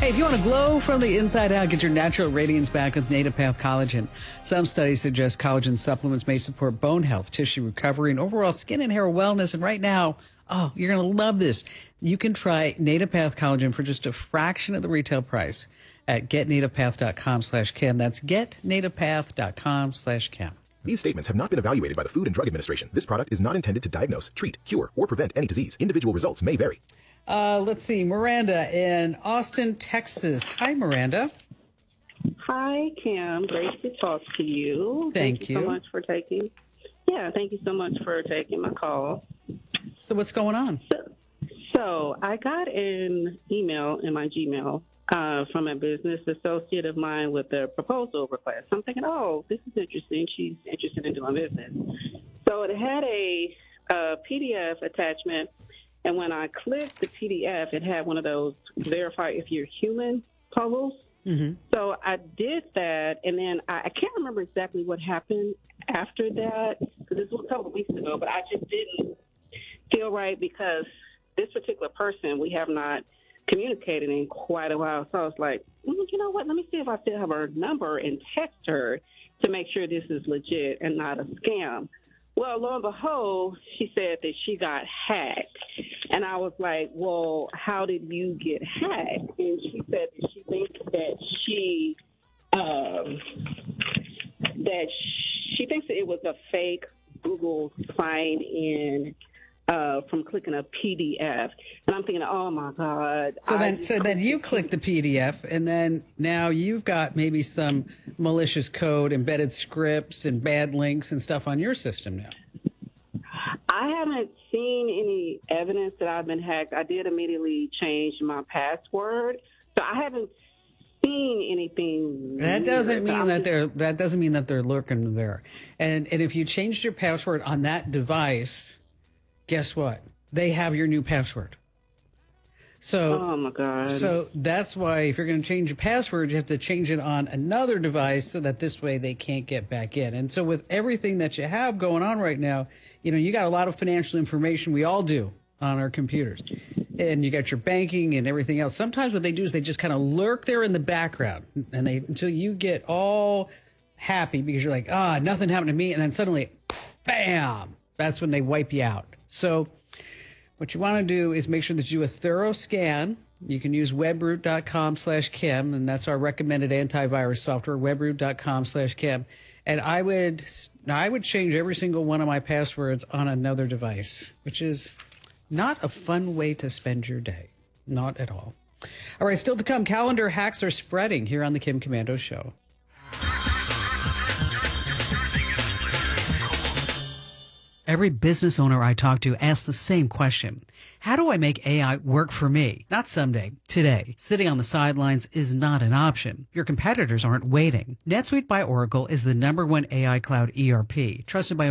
Hey, if you want to glow from the inside out, get your natural radiance back with Natipath Collagen. Some studies suggest collagen supplements may support bone health, tissue recovery, and overall skin and hair wellness. And right now, oh, you're going to love this. You can try Natipath Collagen for just a fraction of the retail price at getnatipath.com/Kim. That's getnatipath.com/Kim. These statements have not been evaluated by the Food and Drug Administration. This product is not intended to diagnose, treat, cure, or prevent any disease. Individual results may vary. Let's see. Miranda in Austin, Texas. Hi, Miranda. Hi, Kim. Great to talk to you. Thank you so much for taking. Thank you so much for taking my call. So what's going on? So I got an email in my Gmail from a business associate of mine with a proposal request. I'm thinking, oh, this is interesting. She's interested in doing business. So it had a PDF attachment, and when I clicked the PDF, it had one of those verify if you're human puzzles. Mm-hmm. So I did that, and then I can't remember exactly what happened after that, because this was a couple of weeks ago, but I just didn't feel right because this particular person, we have not communicated in quite a while. So I was like, you know what, let me see if I still have her number and text her to make sure this is legit and not a scam. Well, lo and behold, she said that she got hacked. And I was like, well, how did you get hacked? And she said that she thinks that she thinks that it was a fake Google sign in from clicking a PDF. And I'm thinking, oh my God. So then you click the PDF, and then now you've got maybe some malicious code, embedded scripts, and bad links and stuff on your system now. I haven't seen any evidence that I've been hacked. I did immediately change my password, so I haven't seen anything. That doesn't mean that they're lurking there. And if you changed your password on that device, guess what? They have your new password. So, oh my God. So that's why if you're going to change your password, you have to change it on another device so that this way they can't get back in. And so with everything that you have going on right now, you got a lot of financial information. We all do on our computers. And you got your banking and everything else. Sometimes what they do is they just kind of lurk there in the background and until you get all happy because you're like, nothing happened to me. And then suddenly, bam, that's when they wipe you out. So what you want to do is make sure that you do a thorough scan. You can use webroot.com/Kim, and that's our recommended antivirus software, webroot.com/Kim. And I would change every single one of my passwords on another device, which is not a fun way to spend your day. Not at all. All right, still to come, calendar hacks are spreading here on the Kim Komando Show. Every business owner I talk to asks the same question. How do I make AI work for me? Not someday, today. Sitting on the sidelines is not an option. Your competitors aren't waiting. NetSuite by Oracle is the #1 AI cloud ERP, trusted by